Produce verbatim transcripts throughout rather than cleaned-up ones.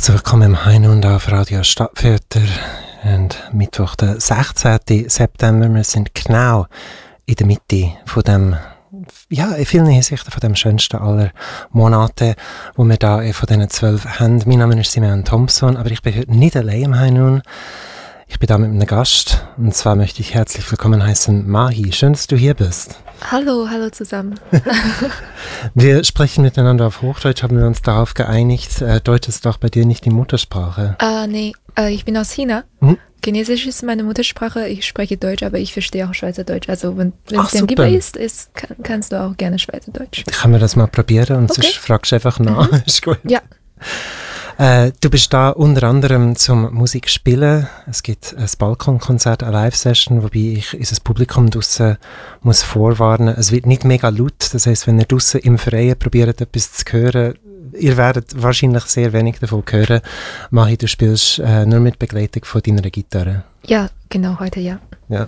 Herzlich willkommen im Heinund auf Radio Stadtviertel und Mittwoch, der sechzehnten September. Wir sind genau in der Mitte von dem, ja, in vielen Hinsichten von dem schönsten aller Monate, wo wir da von diesen zwölf haben. Mein Name ist Simeon Thompson, aber ich bin heute nicht allein im Heinund. Ich bin da mit einem Gast und zwar möchte ich herzlich willkommen heißen Mahi. Schön, dass du hier bist. Hallo, hallo zusammen. Wir sprechen miteinander auf Hochdeutsch, haben wir uns darauf geeinigt. Äh, Deutsch ist doch bei dir nicht die Muttersprache. Uh, nee, uh, ich bin aus China. Hm? Chinesisch ist meine Muttersprache. Ich spreche Deutsch, aber ich verstehe auch Schweizerdeutsch. Also wenn es dir lieber ist, ist kann, kannst du auch gerne Schweizerdeutsch. Ich kann mir das mal probieren und okay. Sonst fragst du einfach nach. Mhm. Ist gut. Ja. Äh, du bist da unter anderem zum Musikspielen. Es gibt ein Balkonkonzert, eine Live-Session, wobei ich unser Publikum draussen muss vorwarnen. Es wird nicht mega laut. Das heisst, wenn ihr draussen im Freien probiert, etwas zu hören, ihr werdet wahrscheinlich sehr wenig davon hören. Mahi, du spielst äh, nur mit Begleitung von deiner Gitarre. Ja, genau, heute ja. Ja.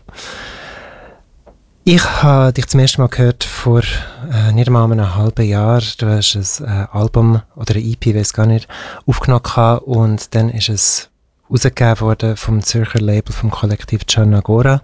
Ich habe dich zum ersten Mal gehört vor äh, nicht einmal einem halben Jahr. Du hast ein äh, Album oder eine E P, ich weiß gar nicht, aufgenommen und dann ist es rausgegeben worden vom Zürcher Label, vom Kollektiv Czarnagora.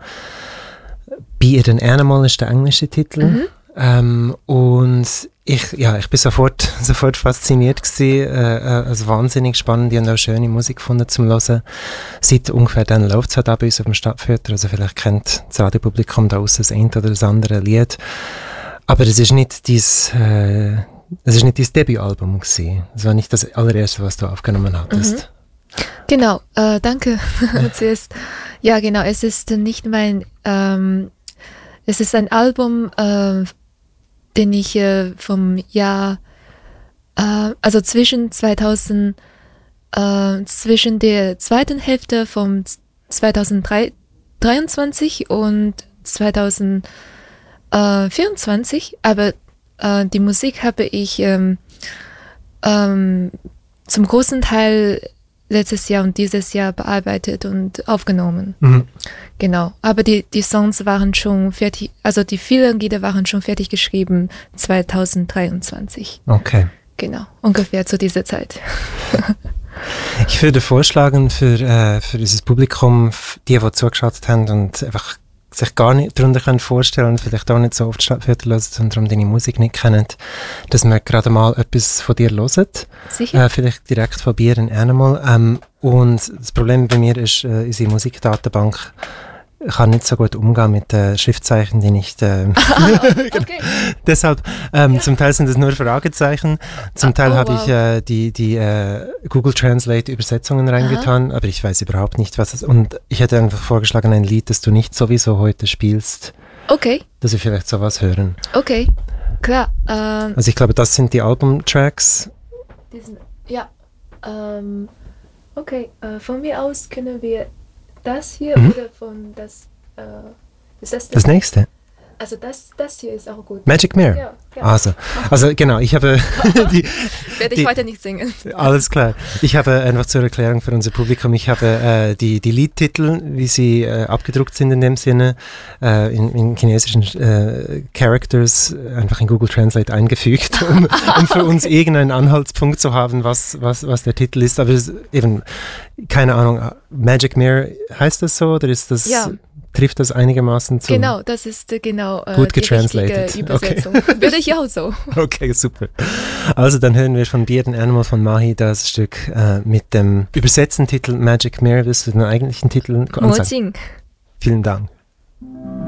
Be It an Animal ist der englische Titel. Mhm. Ähm, und ich, ja, ich bin sofort, sofort fasziniert gewesen, äh, äh, also wahnsinnig spannend und auch schöne Musik gefunden zum Hören. Seit ungefähr dann läuft es halt auch bei uns auf dem Stadtviertel, also vielleicht kennt das Radiopublikum da aussen das eine oder das andere Lied. Aber es ist nicht dein, äh, es ist nicht dein Debütalbum gewesen. Es war nicht das allererste, was du aufgenommen hattest. Mhm. Genau, äh, danke. Zuerst, ja genau, es ist nicht mein, ähm, es ist ein Album, äh, den ich äh, vom Jahr, äh, also zwischen zweitausend, äh, zwischen der zweiten Hälfte vom zweitausenddreiundzwanzig und zweitausendvierundzwanzig, aber äh, die Musik habe ich ähm, ähm, zum großen Teil letztes Jahr und dieses Jahr bearbeitet und aufgenommen. Mhm. Genau. Aber die, die Songs waren schon fertig, also die vielen Lieder waren schon fertig geschrieben zweitausenddreiundzwanzig. Okay. Genau. Ungefähr zu dieser Zeit. Ich würde vorschlagen für, äh, für dieses Publikum, die, die zugeschaut haben und einfach sich gar nicht darunter vorstellen, vielleicht auch nicht so oft Stadtviertel hören und darum deine Musik nicht kennen, dass wir gerade mal etwas von dir hören. Sicher. Äh, vielleicht direkt von Be It an Animal. Ähm, und das Problem bei mir ist, äh, unsere Musikdatenbank kann nicht so gut umgehen mit den äh, Schriftzeichen, die nicht... Äh, okay. Deshalb, ähm, ja. Zum Teil sind das nur Fragezeichen, zum Teil oh, habe wow. ich äh, die, die äh, Google Translate Übersetzungen reingetan, Aha. aber ich weiß überhaupt nicht, was es... Und ich hätte einfach vorgeschlagen, ein Lied, das du nicht sowieso heute spielst, okay. dass wir vielleicht sowas hören. Okay, klar. Ähm, also ich glaube, das sind die Albumtracks. Diesen, ja, ähm, okay, äh, von mir aus können wir das hier mhm. oder von das, äh, ist das das nächste? Also das, das hier ist auch gut. Magic Mirror? Ja, ja. Also, also genau, ich habe... die, Werde ich die, heute nicht singen. Alles klar. Ich habe einfach zur Erklärung für unser Publikum, ich habe äh, die, die Liedtitel, wie sie äh, abgedruckt sind in dem Sinne, äh, in, in chinesischen äh, Characters einfach in Google Translate eingefügt, um, um für okay. uns irgendeinen Anhaltspunkt zu haben, was, was, was der Titel ist. Aber es, eben, keine Ahnung, Magic Mirror, heißt das so oder ist das... Ja. Trifft das einigermaßen zu? Genau, das ist äh, genau äh, gut die getranslated. richtige Übersetzung. Okay. Würde ich auch so. Okay, super. Also dann hören wir von Be It an Animal von Mahi das Stück äh, mit dem übersetzten Titel Magic Mirror. Willst du den eigentlichen Titel ansagen? Mo Jing. Vielen Dank.